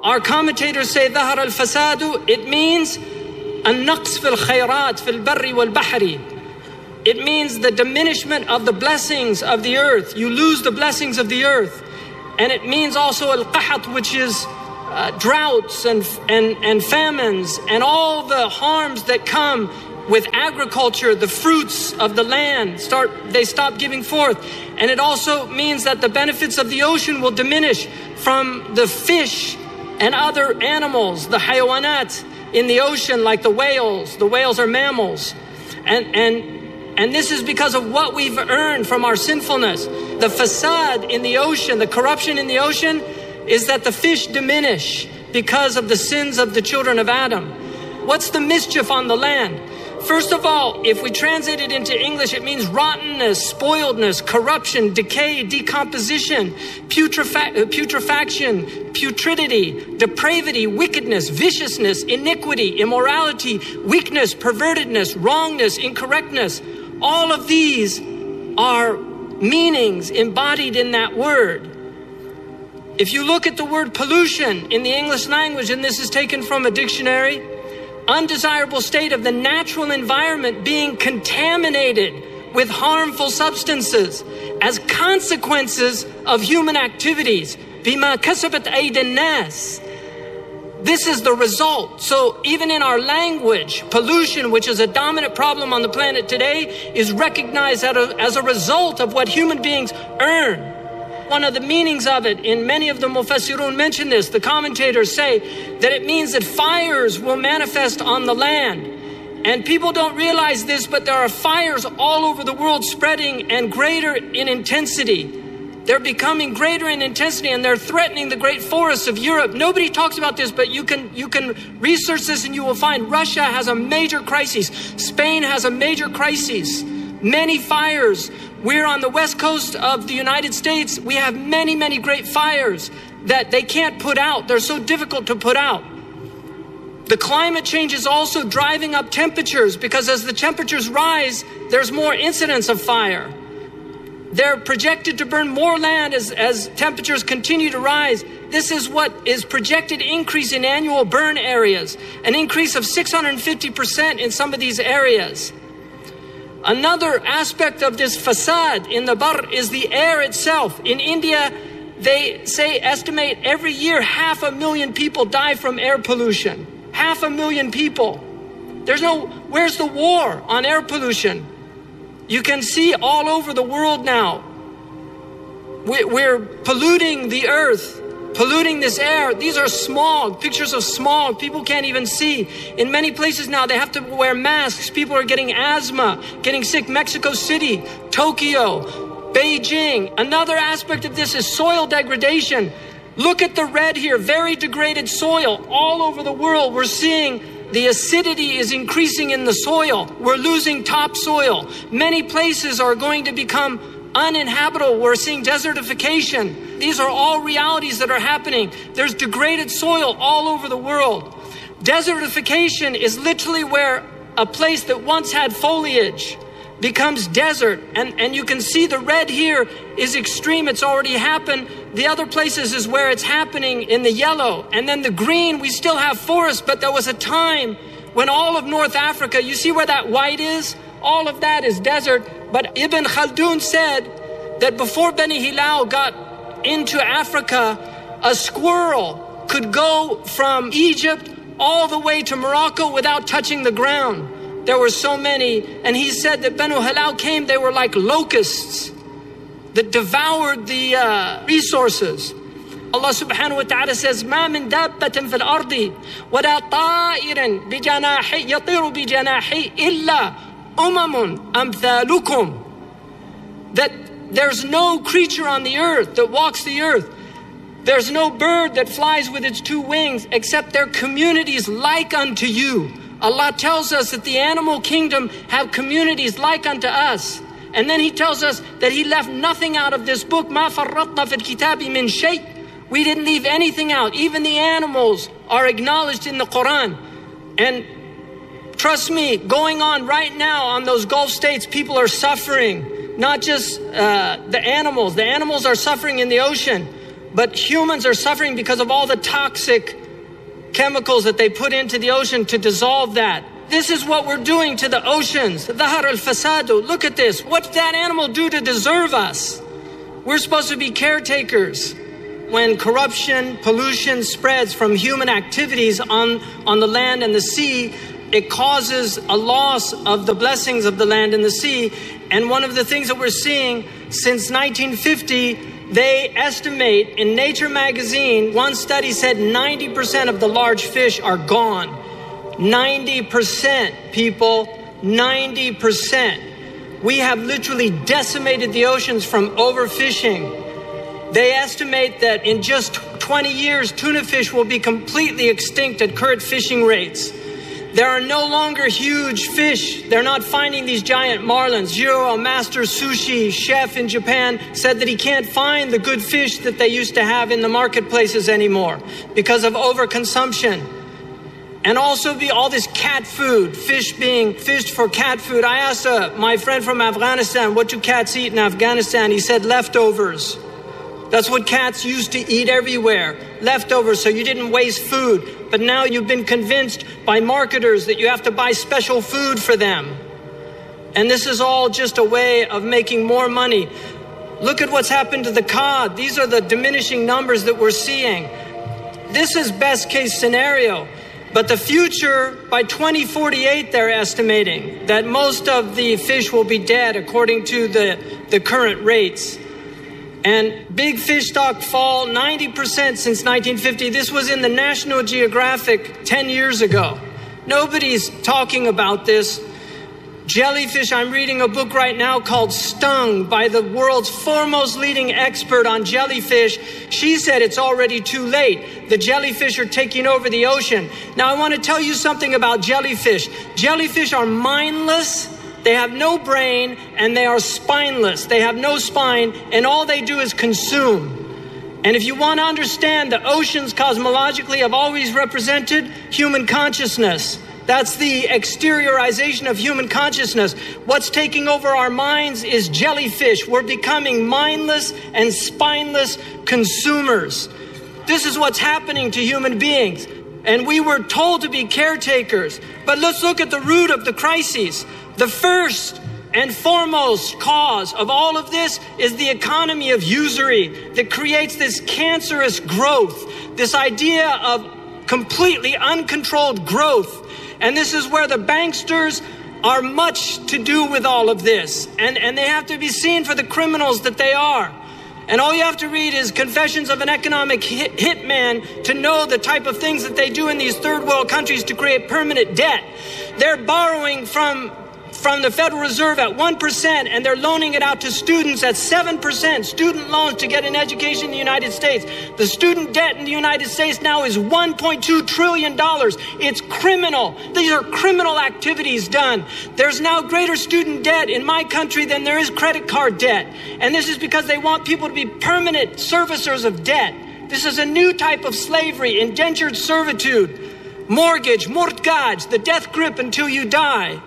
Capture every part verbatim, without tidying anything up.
Our commentators say ظهر الفساد, it means النقص في الخيرات في البر والبحر. It means the diminishment of the blessings of the earth. You lose the blessings of the earth. And it means also al-qahat, which is uh, droughts and, and, and famines and all the harms that come with agriculture. The fruits of the land start, they stop giving forth. And it also means that the benefits of the ocean will diminish from the fish and other animals, the hayawanat in the ocean, like the whales. The whales are mammals. And, and, and this is because of what we've earned from our sinfulness. The fasad in the ocean, the corruption in the ocean, is that the fish diminish because of the sins of the children of Adam. What's the mischief on the land? First of all, if we translate it into English, it means rottenness, spoiledness, corruption, decay, decomposition, putrefa- putrefaction, putridity, depravity, wickedness, viciousness, iniquity, immorality, weakness, pervertedness, wrongness, incorrectness. All of these are meanings embodied in that word. If you look at the word pollution in the English language, and this is taken from a dictionary, undesirable state of the natural environment being contaminated with harmful substances as consequences of human activities. Bima kasabat aydin nas. This is the result. So even in our language, pollution, which is a dominant problem on the planet today, is recognized as a result of what human beings earn. One of the meanings of it, in many of the mufassirun mention this, the commentators say that it means that fires will manifest on the land. And people don't realize this, but there are fires all over the world spreading and greater in intensity. They're becoming greater in intensity, and they're threatening the great forests of Europe. Nobody talks about this, but you can you can research this and you will find Russia has a major crisis. Spain has a major crisis. Many fires. We're on the west coast of the United States. We have many, many great fires that they can't put out. They're so difficult to put out. The climate change is also driving up temperatures, because as the temperatures rise, there's more incidence of fire. They're projected to burn more land as, as temperatures continue to rise. This is what is projected increase in annual burn areas, an increase of six hundred fifty percent in some of these areas. Another aspect of this fasad in the bar is the air itself. In India, they say, estimate every year half a million people die from air pollution. Half a million people. There's no, where's the war on air pollution? You can see all over the world now. We're polluting the earth, polluting this air. These are smog, pictures of smog. People can't even see. In many places now, they have to wear masks. People are getting asthma, getting sick. Mexico City, Tokyo, Beijing. Another aspect of this is soil degradation. Look at the red here, very degraded soil all over the world. We're seeing the acidity is increasing in the soil. We're losing topsoil. Many places are going to become uninhabitable. We're seeing desertification. These are all realities that are happening. There's degraded soil all over the world. Desertification is literally where a place that once had foliage becomes desert. And, and you can see the red here is extreme. It's already happened. The other places is where it's happening in the yellow. And then the green, we still have forests, but there was a time when all of North Africa, you see where that white is? All of that is desert. But Ibn Khaldun said that before Bani Hilal got into Africa, a squirrel could go from Egypt all the way to Morocco without touching the ground. There were so many. And he said that Banu Hilal came, they were like locusts that devoured the uh, resources. Allah subhanahu wa ta'ala says, مَا مِن دَابَّةٍ فِي الْأَرْضِ وَلَا طَائِرٍ بِجَنَاحِي يَطِيرُ بِجَنَاحِي إِلَّا أُمَمٌ أَمْثَالُكُمْ. That there's no creature on the earth that walks the earth. There's no bird that flies with its two wings, except their communities like unto you. Allah tells us that the animal kingdom have communities like unto us. And then he tells us that he left nothing out of this book. مَا فَرَّطْنَا فِي الْكِتَابِ مِنْ شَيْءٍ. We didn't leave anything out. Even the animals are acknowledged in the Quran. And trust me, going on right now on those Gulf states, people are suffering. Not just uh, the animals. The animals are suffering in the ocean. but humans are suffering because of all the toxic chemicals that they put into the ocean to dissolve that. This is what we're doing to the oceans. ظهر الفساد. Look at this. What did that animal do to deserve us? We're supposed to be caretakers. When corruption, pollution spreads from human activities on, on the land and the sea, it causes a loss of the blessings of the land and the sea. And one of the things that we're seeing since nineteen fifty, they estimate in Nature magazine, one study said ninety percent of the large fish are gone. ninety percent, people, ninety percent. We have literally decimated the oceans from overfishing. They estimate that in just twenty years, tuna fish will be completely extinct at current fishing rates. There are no longer huge fish. They're not finding these giant marlins. Jiro, a master sushi chef in Japan, said that he can't find the good fish that they used to have in the marketplaces anymore because of overconsumption. And also be all this cat food, fish being fished for cat food. I asked uh, my friend from Afghanistan, what do cats eat in Afghanistan? He said leftovers. That's what cats used to eat everywhere, leftovers, so you didn't waste food. But now you've been convinced by marketers that you have to buy special food for them. And this is all just a way of making more money. Look at what's happened to the cod. These are the diminishing numbers that we're seeing. This is best case scenario. But the future, by twenty forty-eight, they're estimating that most of the fish will be dead according to the, the current rates. And big fish stock fall ninety percent since nineteen fifty. This was in the National Geographic ten years ago. Nobody's talking about this. Jellyfish, I'm reading a book right now called Stung by the world's foremost leading expert on jellyfish. She said it's already too late. The jellyfish are taking over the ocean. Now I want to tell you something about jellyfish. Jellyfish are mindless. They have no brain and they are spineless. They have no spine and all they do is consume. And if you want to understand, the oceans cosmologically have always represented human consciousness. That's the exteriorization of human consciousness. What's taking over our minds is jellyfish. We're becoming mindless and spineless consumers. This is what's happening to human beings. And we were told to be caretakers. But let's look at the root of the crises. The first and foremost cause of all of this is the economy of usury that creates this cancerous growth, this idea of completely uncontrolled growth. And this is where the banksters are much to do with all of this. And, and they have to be seen for the criminals that they are. And all you have to read is Confessions of an Economic hit, Hitman to know the type of things that they do in these third world countries to create permanent debt. They're borrowing from from the Federal Reserve at one percent and they're loaning it out to students at seven percent, student loans to get an education in the United States. The student debt in the United States now is one point two trillion dollars. It's criminal. These are criminal activities done. There's now greater student debt in my country than there is credit card debt. And this is because they want people to be permanent servicers of debt. This is a new type of slavery, indentured servitude, mortgage, mortgage, the death grip until you die.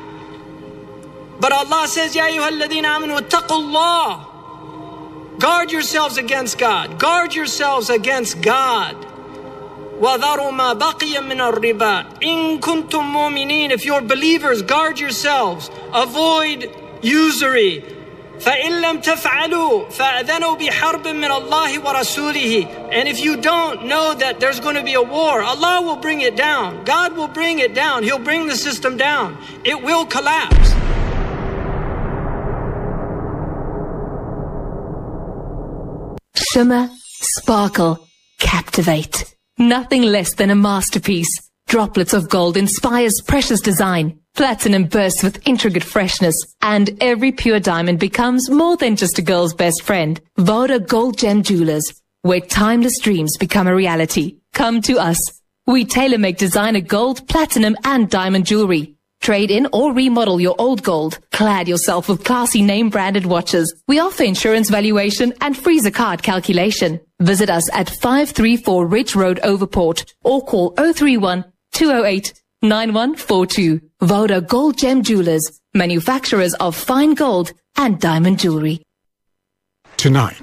But Allah says, Ya ayyuhalladhina amanu wattaqullah. Guard yourselves against God. Guard yourselves against God. وَذَرُوا مَا بَقِيَ مِنَ الرِّبَا إِن كُنتُم مُؤْمِنِينَ. If you're believers, guard yourselves. Avoid usury. فَإِن لَمْ تَفْعَلُوا فَأَذَنُوا بِحَرْبٍ مِّنَ اللَّهِ وَرَسُولِهِ. And if you don't know that there's going to be a war, Allah will bring it down. God will bring it down. He'll bring the system down. It will collapse. Shimmer, sparkle, captivate. Nothing less than a masterpiece. Droplets of gold inspires precious design. Platinum bursts with intricate freshness. And every pure diamond becomes more than just a girl's best friend. Voda Gold Gem Jewelers, where timeless dreams become a reality. Come to us. We tailor-make designer gold, platinum, and diamond jewelry. Trade in or remodel your old gold. Clad yourself with classy name-branded watches. We offer insurance valuation and freezer card calculation. Visit us at five three four Ridge Road, Overport, or call zero three one, two zero eight, nine one four two. Voda Gold Gem Jewelers, manufacturers of fine gold and diamond jewelry. Tonight,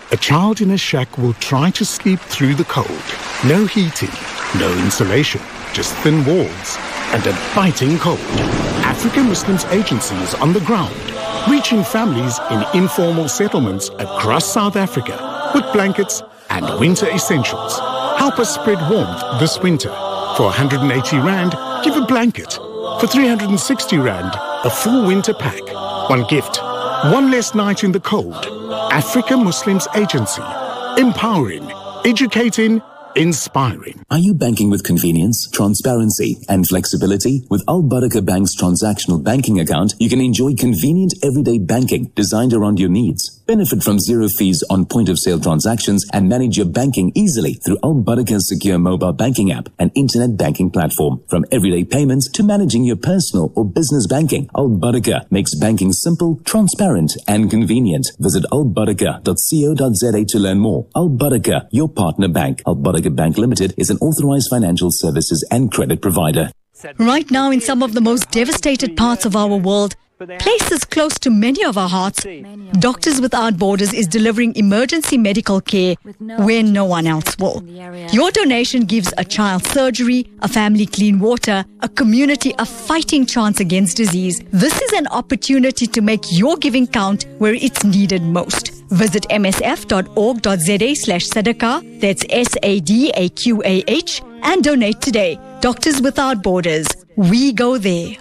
A child in a shack will try to sleep through the cold. No heating, no insulation, just thin walls and a biting cold. African Muslims Agency is on the ground, reaching families in informal settlements across South Africa with blankets and winter essentials. Help us spread warmth this winter. For one hundred eighty rand, give a blanket. For three hundred sixty rand, a full winter pack. One gift, one less night in the cold. African Muslims Agency. Empowering, educating, inspiring. Are you banking with convenience, transparency, and flexibility? With Al Barakah Bank's transactional banking account, you can enjoy convenient everyday banking designed around your needs. Benefit from zero fees on point-of-sale transactions and manage your banking easily through Al Barakah's secure mobile banking app and internet banking platform. From everyday payments to managing your personal or business banking, Al Barakah makes banking simple, transparent, and convenient. Visit al barakah dot co dot za to learn more. Al Barakah, your partner bank. Al Barakah Bank Limited is an authorized financial services and credit provider. Right now, in some of the most devastated parts of our world, places close to many of our hearts, Doctors Without Borders is delivering emergency medical care where no one else will. Your donation gives a child surgery, a family clean water, a community a fighting chance against disease. This is an opportunity to make your giving count where it's needed most. Visit m s f dot org dot za slash sadaqah, that's S A D A Q A H, and donate today. Doctors Without Borders. We go there.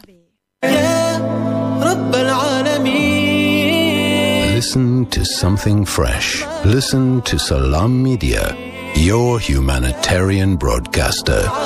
Listen to something fresh. Listen to Salam Media, your humanitarian broadcaster.